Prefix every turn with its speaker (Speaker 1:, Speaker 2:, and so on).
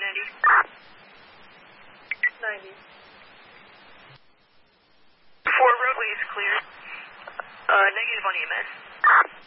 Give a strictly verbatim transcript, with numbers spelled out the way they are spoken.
Speaker 1: ninety.
Speaker 2: ninety.
Speaker 1: Four roadway is clear. Uh, negative on E M S.